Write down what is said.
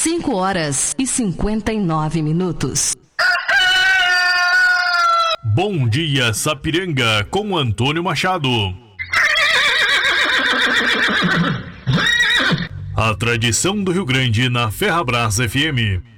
5h59. Bom dia, Sapiranga, com Antônio Machado. A tradição do Rio Grande na Ferrabras FM.